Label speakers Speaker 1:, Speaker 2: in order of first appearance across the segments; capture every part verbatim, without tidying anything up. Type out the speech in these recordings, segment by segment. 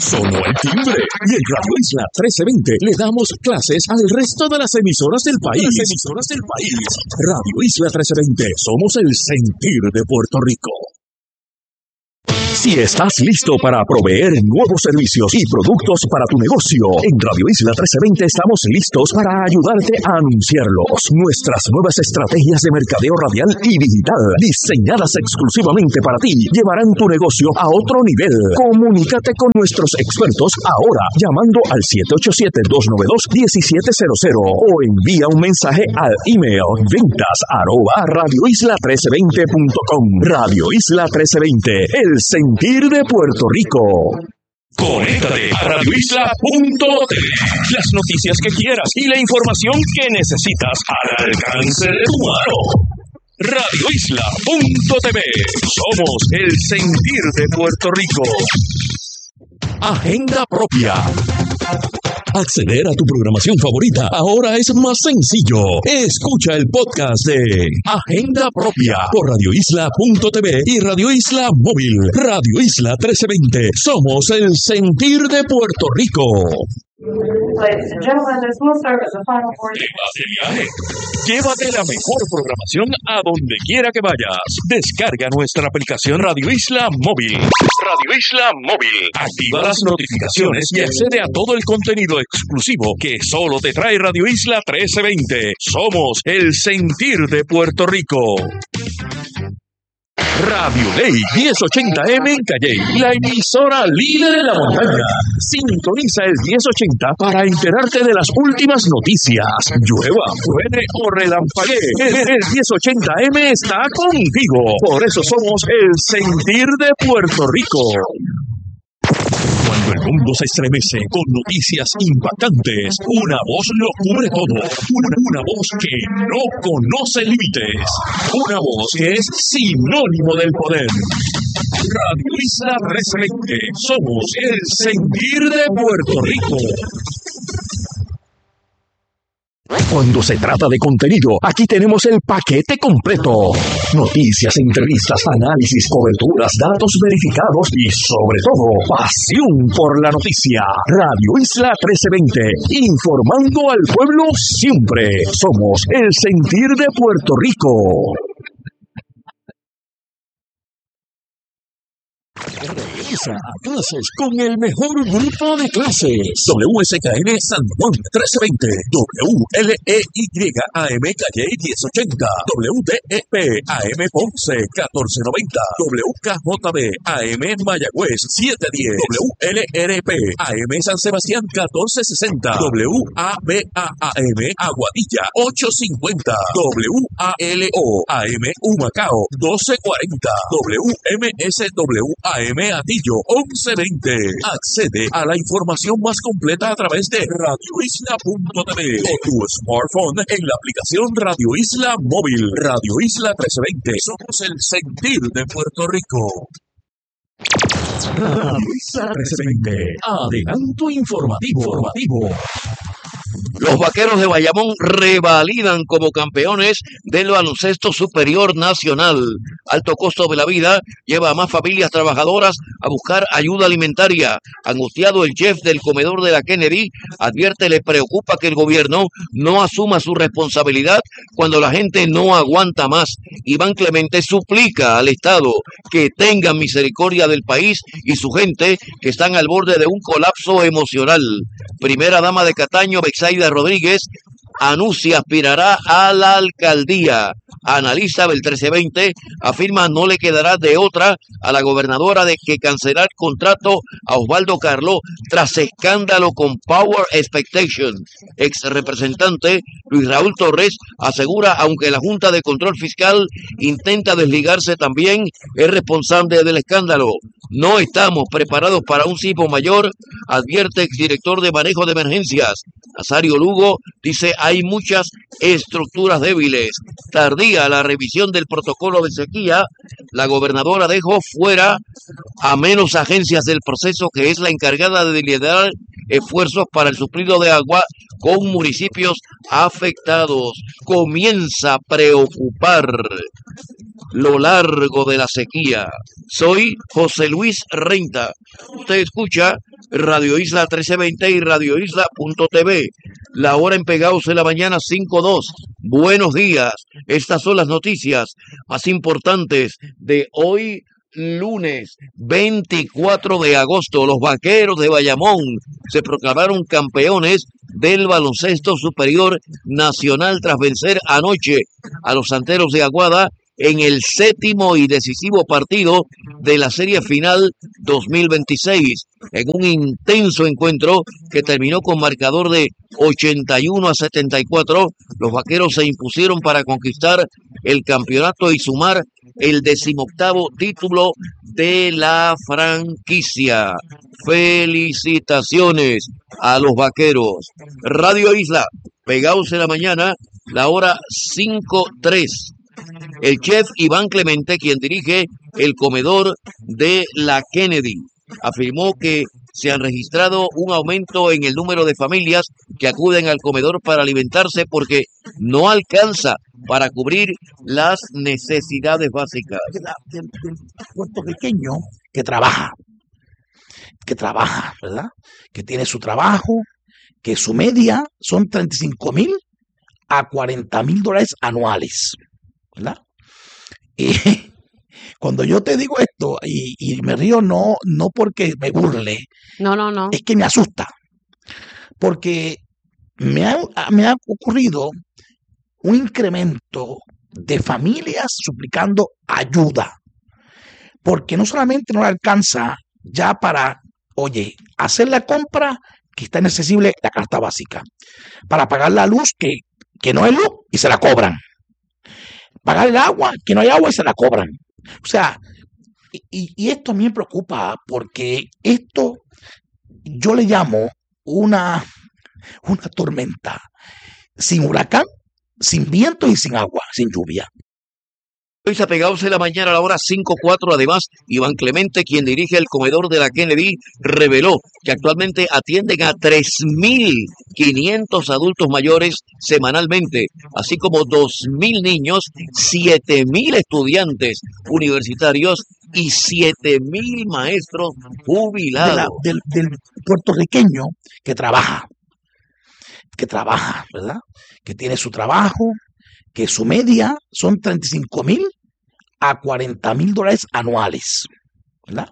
Speaker 1: Sonó el timbre y en Radio Isla trece veinte le damos clases al resto de las emisoras del país. Las emisoras del país. Radio Isla trece veinte, somos el sentir de Puerto Rico. Si estás listo para proveer nuevos servicios y productos para tu negocio, en Radio Isla trece veinte estamos listos para ayudarte a anunciarlos. Nuestras nuevas estrategias de mercadeo radial y digital, diseñadas exclusivamente para ti, llevarán tu negocio a otro nivel. Comunícate con nuestros expertos ahora, llamando al siete ocho siete, dos nueve dos, uno siete cero cero o envía un mensaje al email ventas arroba radioisla trece veinte punto com. Radio Isla trece veinte, el sentir de Puerto Rico. Conéctate a radio isla punto t v. Las noticias que quieras y la información que necesitas al alcance de tu mano. radio isla punto t v. Somos el sentir de Puerto Rico. Agenda propia. Acceder a tu programación favorita ahora es más sencillo. Escucha el podcast de Agenda Propia por radio isla punto t v y Radio Isla Móvil. Radio Isla trece veinte. Somos el sentir de Puerto Rico.
Speaker 2: Ladies and gentlemen, this will serve as a final warning.
Speaker 1: Viaje. Llévate la mejor programación a donde quiera que vayas. Descarga nuestra aplicación Radio Isla Móvil. Radio Isla Móvil. Activa las notificaciones y accede a todo el contenido exclusivo que solo te trae Radio Isla trece veinte. Somos el sentir de Puerto Rico. Radio Ley diez ochenta eme en Calley, la emisora líder de la montaña. Sintoniza el diez ochenta para enterarte de las últimas noticias. Llueva, truene o relampaguee, el diez ochenta eme está contigo. Por eso somos el sentir de Puerto Rico. Cuando el mundo se estremece con noticias impactantes, una voz lo cubre todo. Una, una voz que no conoce límites. Una voz que es sinónimo del poder. Radio Isla trece veinte. Somos el sentir de Puerto Rico. Cuando se trata de contenido, aquí tenemos el paquete completo. Noticias, entrevistas, análisis, coberturas, datos verificados y, sobre todo, pasión por la noticia. Radio Isla trece veinte, informando al pueblo siempre. Somos el sentir de Puerto Rico. Regresa a clases con el mejor grupo de clases. W S K N San Juan trece veinte, W L E Y A M Calle diez ochenta, W D E P A M Ponce catorce noventa, W K J B A M Mayagüez siete diez, W L R P A M San Sebastián catorce sesenta, W A B A A M Aguadilla ocho cincuenta, W A L O A M Humacao doce cuarenta, W M S W A M Atillo once veinte. Accede a la información más completa a través de radio isla punto t v o tu smartphone en la aplicación Radio Isla Móvil. Radio Isla trece veinte. Somos el sentir de Puerto Rico. Radio Isla trece veinte. Adelanto informativo. informativo.
Speaker 3: Los Vaqueros de Bayamón revalidan como campeones del baloncesto superior nacional. Alto costo de la vida lleva a más familias trabajadoras a buscar ayuda alimentaria. Angustiado, el chef del comedor de la Kennedy advierte le preocupa que el gobierno no asuma su responsabilidad cuando la gente no aguanta más. Iván Clemente suplica al Estado que tenga misericordia del país y su gente que están al borde de un colapso emocional. Primera dama de Cataño, Bexaida Rodríguez, anuncia aspirará a la alcaldía. Analista del trece veinte afirma no le quedará de otra a la gobernadora de que cancelar contrato a Osvaldo Carlo tras escándalo con Power Expectation. Ex representante Luis Raúl Torres asegura aunque la Junta de Control Fiscal intenta desligarse también es responsable del escándalo. No estamos preparados para un sismo mayor, advierte exdirector de manejo de emergencias. Nazario Lugo dice hay muchas estructuras débiles. Tardía la revisión del protocolo de sequía. La gobernadora dejó fuera a menos agencias del proceso que es la encargada de liderar esfuerzos para el suplido de agua con municipios afectados. Comienza a preocupar lo largo de la sequía. Soy José Luis Renta. Usted escucha Radio Isla trece veinte y Radio Isla punto t v. La hora en Pegados en la mañana cinco dos. Buenos días. Estas son las noticias más importantes de hoy, lunes veinticuatro de agosto. Los Vaqueros de Bayamón se proclamaron campeones del baloncesto superior nacional tras vencer anoche a los Santeros de Aguada en el séptimo y decisivo partido de la serie final dos mil veintiséis, en un intenso encuentro que terminó con marcador de ochenta y uno a setenta y cuatro. Los Vaqueros se impusieron para conquistar el campeonato y sumar el decimoctavo título de la franquicia. Felicitaciones a los Vaqueros. Radio Isla, Pegados en la mañana, la hora cinco tres. El chef Iván Clemente, quien dirige el comedor de la Kennedy, afirmó que se han registrado un aumento en el número de familias que acuden al comedor para alimentarse porque no alcanza para cubrir las necesidades básicas.
Speaker 4: Del, del puertorriqueño que trabaja, que trabaja, ¿verdad? Que tiene su trabajo, que su media son treinta y cinco mil a cuarenta mil dólares anuales, ¿verdad? Y cuando yo te digo esto, y, y me río no, no porque me burle,
Speaker 5: No, no, no.
Speaker 4: es que me asusta, porque me ha, me ha ocurrido un incremento de familias suplicando ayuda, porque no solamente no le alcanza ya para, oye, hacer la compra que está inaccesible, la canasta básica, para pagar la luz que, que no es luz y se la cobran, pagar el agua que no hay agua y se la cobran. O sea, y, y esto a mí me preocupa porque esto yo le llamo una, una tormenta sin huracán, sin viento y sin agua, sin lluvia.
Speaker 3: Hoy se Pegados en la mañana a la hora cinco cuatro. Además, Iván Clemente, quien dirige el comedor de la Kennedy, reveló que actualmente atienden a tres mil quinientos adultos mayores semanalmente, así como dos mil niños, siete mil estudiantes universitarios y siete mil maestros jubilados.
Speaker 4: De la, del, del puertorriqueño que trabaja, que trabaja, ¿verdad? Que tiene su trabajo, que su media son treinta y cinco mil a cuarenta mil dólares anuales, ¿verdad?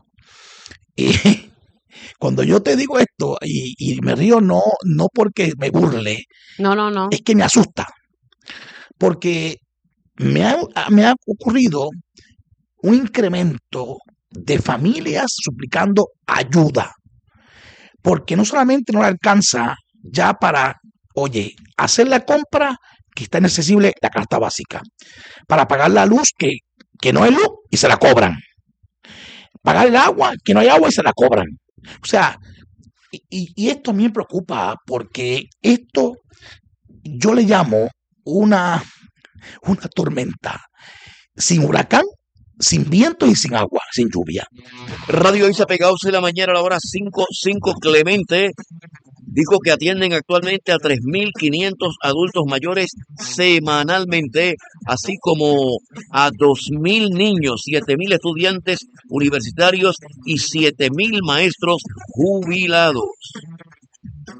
Speaker 4: Y cuando yo te digo esto, y, y me río no, no porque me burle,
Speaker 5: No, no, no.
Speaker 4: es que me asusta, porque me ha, me ha ocurrido un incremento de familias suplicando ayuda, porque no solamente no le alcanza ya para, oye, hacer la compra que está inaccesible, la canasta básica, para pagar la luz que, que no es luz y se la cobran, pagar el agua que no hay agua y se la cobran. O sea, y, y esto a mí me preocupa porque esto yo le llamo una, una tormenta sin huracán, sin viento y sin agua, sin lluvia.
Speaker 3: Radio Isa Pegados en la mañana a la hora cinco cinco. Clemente dijo que atienden actualmente a tres mil quinientos adultos mayores semanalmente, así como a dos mil niños, siete mil estudiantes universitarios y siete mil maestros jubilados.